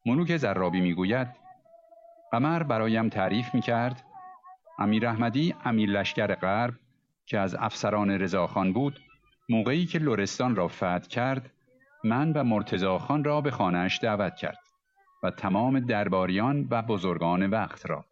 ملوک زرابی میگوید قمر برایم تعریف میکرد امیر احمدی امیر لشکر غرب که از افسران رضاخان بود، موقعی که لرستان را فتح کرد من و مرتضی خان را به خانه‌اش دعوت کرد و تمام درباریان و بزرگان وقت را.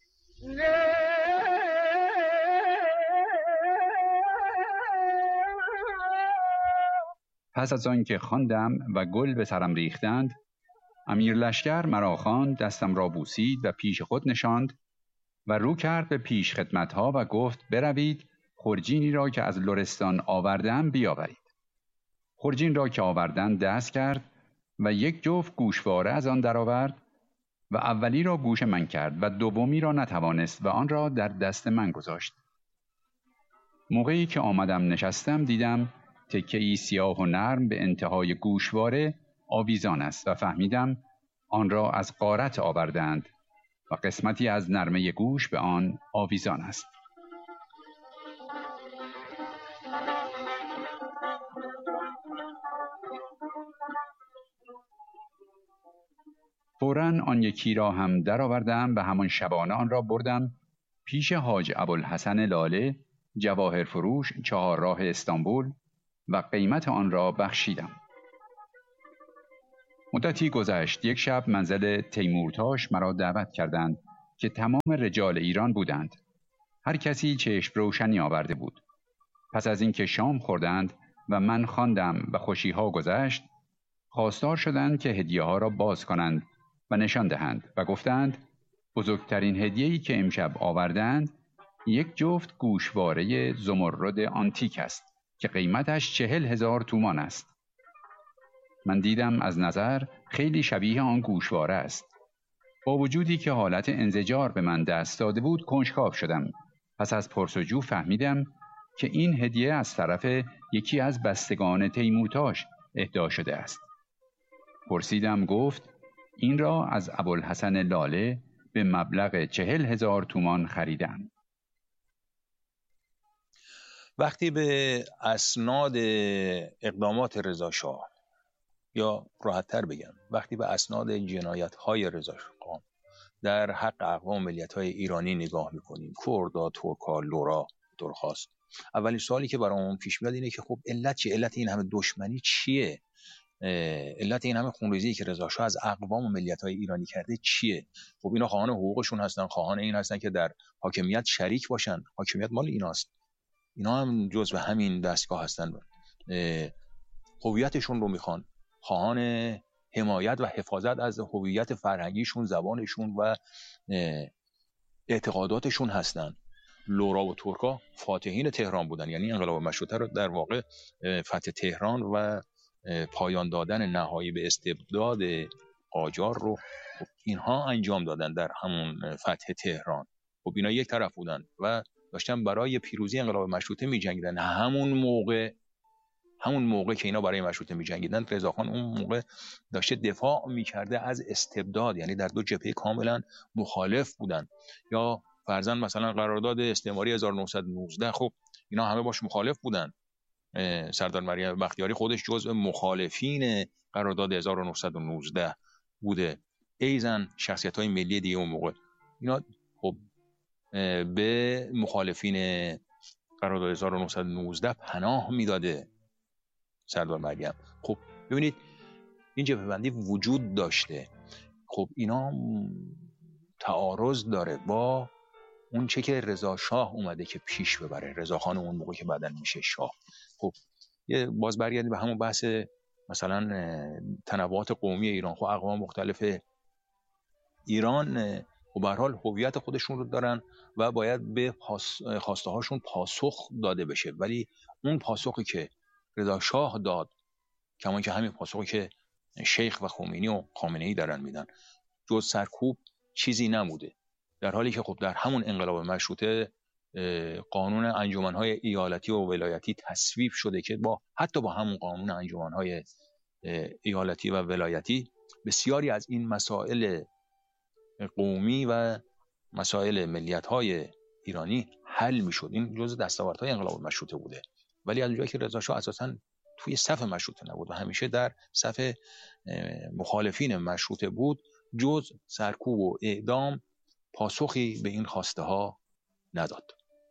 پس از آن که خواندم و گل به سرم ریختند، امیر لشکر مرا خواند، دستم را بوسید و پیش خود نشاند و رو کرد به پیش خدمتها و گفت بروید خرجینی را که از لرستان آوردم بیاورید. خرجین را که آوردند دست کرد و یک جفت گوشواره از آن درآورد و اولی را گوش من کرد و دومی را نتوانست و آن را در دست من گذاشت. موقعی که آمدم نشستم دیدم تکه‌ای سیاه و نرم به انتهای گوشواره آویزان است و فهمیدم آن را از غارت آوردند و قسمتی از نرمه گوش به آن آویزان است. فوراً آن یکی را هم درآوردم و همان شبانه آن را بردم پیش حاج ابوالحسن لاله جواهر فروش 4 راه استانبول و قیمت آن را بخشیدم. مدتی گذشت، یک شب منزل تیمورتاش مرا دعوت کردند که تمام رجال ایران بودند. هر کسی چشم روشنی آورده بود. پس از اینکه شام خوردند و من خواندم و خوشیها گذشت، خواستار شدند که هدیه ها را باز کنند و نشان دهند و گفتند بزرگترین هدیه‌ای که امشب آوردند یک جفت گوشواره زمرد آنتیک است که قیمتش 40,000 تومان است. من دیدم از نظر خیلی شبیه آن گوشواره است. با وجودی که حالت انزجار به من دست داده بود کنجکاو شدم. پس از پرسجو فهمیدم که این هدیه از طرف یکی از بستگان تیمورتاش اهدا شده است. پرسیدم، گفت این را از ابوالحسن لاله به مبلغ 40,000 تومان خریدم. وقتی به اسناد اقدامات رضا شاه، یا راحت‌تر بگم وقتی به اسناد جنایت‌های رضا شاه در حق اقوام ملیت‌های ایرانی نگاه می‌کنیم، کردا، ترکا، لورا، درخواست، اولین سوالی که برامون پیش میاد اینه که خب علت چیه؟ علت این همه دشمنی چیه؟ علت این همه خونریزی که رضا شاه از اقوام و ملیت‌های ایرانی کرده چیه؟ خب اینا خواهان حقوقشون هستن، خواهان این هستن که در حاکمیت شریک باشن. حاکمیت مال ایناست، اینا هم جزء همین دستگاه هستن. هویتشون رو میخوان، خواهان حمایت و حفاظت از هویت فرهنگیشون، زبانشون و اعتقاداتشون هستن. لورا و ترکا فاتحین تهران بودن، یعنی انقلاب مشروطه رو در واقع فتح تهران و پایان دادن نهایی به استبداد قاجار رو اینها انجام دادن در همون فتح تهران. خب اینا یک طرف بودن و داشتن برای پیروزی انقلاب مشروطه می‌جنگیدن. همون موقع که اینا برای مشروطه می‌جنگیدن، رضاخان اون موقع داشته دفاع می‌کرده از استبداد، یعنی در دو جبهه کاملا مخالف بودن. یا فرضاً مثلا قرارداد استعماری 1919، خب اینا همه باش مخالف بودن. سردار مریم بختیاری خودش جزء مخالفین قرارداد 1919 بوده. ایزن شخصیت‌های ملی دیگه اون موقع اینا خب به مخالفین قرارداد 1919 پناه میداده سردار مریم. خب ببینید این جبهه‌بندی وجود داشته. خب اینا تعارض داره با اون چه که رضا شاه اومده که پیش ببره، رضا خان اون موقع که بعدن میشه شاه. خب یه باز برگردیم به همون بحث مثلا تنوعات قومی ایران. خب اقوام مختلف ایران و به هر حال هویت خودشون رو دارن و باید به خواسته هاشون پاسخ داده بشه، ولی اون پاسخی که رضا شاه داد، کمان که همین پاسخی که شیخ و خمینی و خامنه‌ای دارن میدن، جز سرکوب چیزی نموده. در حالی که خب در همون انقلاب مشروطه قانون انجمن‌های ایالتی و ولایتی تصویب شده که حتی با همون قانون انجمن‌های ایالتی و ولایتی بسیاری از این مسائل قومی و مسائل ملیت‌های ایرانی حل می‌شد. این جزء دستاوردهای انقلاب مشروطه بوده. ولی از اونجایی که رضا شاه اساساً توی صف مشروطه نبود و همیشه در صف مخالفین مشروطه بود، جز سرکوب و اعدام پاسخی به این خواسته ها نداد.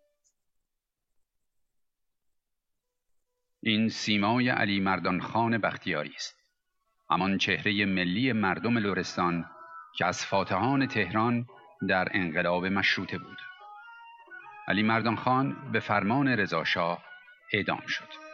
این سیمای علی مردان خان بختیاری است، همان چهره ملی مردم لرستان که از فاتحان تهران در انقلاب مشروطه بود. علی مردان خان به فرمان رضا شاه اعدام شد.